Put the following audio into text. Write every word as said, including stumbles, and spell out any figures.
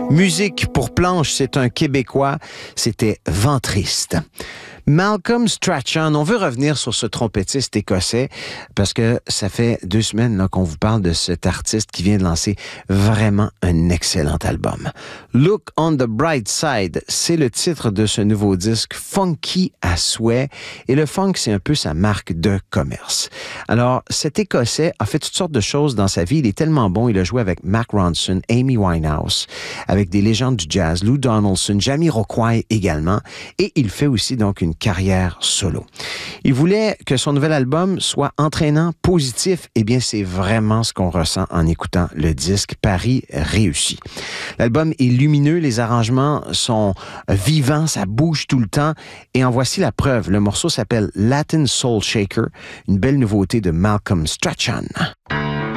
Musique pour planche, c'est un Québécois. C'était Vent triste. Malcolm Strachan, on veut revenir sur ce trompettiste écossais parce que ça fait deux semaines là, qu'on vous parle de cet artiste qui vient de lancer vraiment un excellent album. Look on the Bright Side, c'est le titre de ce nouveau disque funky à souhait et le funk, c'est un peu sa marque de commerce. Alors, cet écossais a fait toutes sortes de choses dans sa vie. Il est tellement bon, il a joué avec Mark Ronson, Amy Winehouse, avec des légendes du jazz, Lou Donaldson, Jamiroquai également, et il fait aussi donc une carrière solo. Il voulait que son nouvel album soit entraînant, positif. Eh bien, c'est vraiment ce qu'on ressent en écoutant le disque Paris réussi. L'album est lumineux, les arrangements sont vivants, ça bouge tout le temps. Et en voici la preuve. Le morceau s'appelle Latin Soul Shaker, une belle nouveauté de Malcolm Strachan.